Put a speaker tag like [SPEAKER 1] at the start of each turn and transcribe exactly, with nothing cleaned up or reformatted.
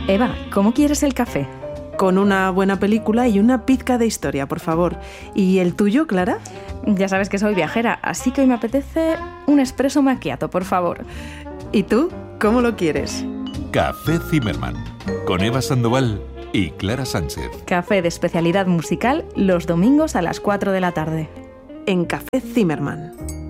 [SPEAKER 1] Eva, ¿cómo quieres el café?
[SPEAKER 2] Con una buena película y una pizca de historia, por favor. ¿Y el tuyo, Clara?
[SPEAKER 1] Ya sabes que soy viajera, así que hoy me apetece un espresso macchiato, por favor.
[SPEAKER 2] ¿Y tú? ¿Cómo lo quieres?
[SPEAKER 3] Café Zimmermann, con Eva Sandoval y Clara Sánchez.
[SPEAKER 1] Café de especialidad musical los domingos a las cuatro de la tarde.
[SPEAKER 2] En Café Zimmermann.